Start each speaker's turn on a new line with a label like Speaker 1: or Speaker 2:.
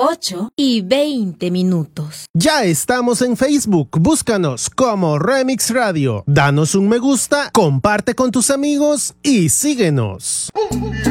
Speaker 1: 8:20.
Speaker 2: Ya estamos en Facebook, búscanos como Remix Radio. Danos un me gusta, comparte con tus amigos y síguenos.